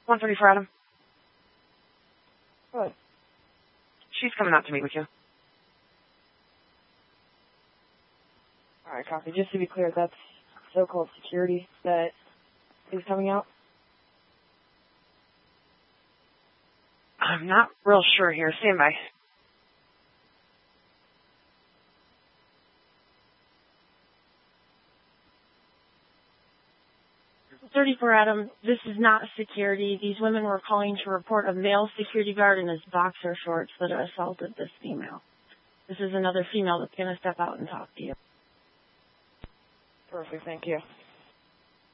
134 Adam. What? She's coming out to meet with you. Alright, copy. Just to be clear, that's so-called security that is coming out? I'm not real sure here. Stand by. 34 Adam, this is not security. These women were calling to report a male security guard in his boxer shorts that assaulted this female. This is another female that's going to step out and talk to you. Perfect, thank you.